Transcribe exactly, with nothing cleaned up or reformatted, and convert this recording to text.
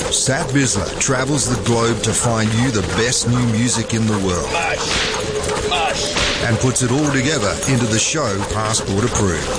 Sat Vizsla travels the globe to find you the best new music in the world. Mush. Mush. And puts it all together into the show Passport Approved.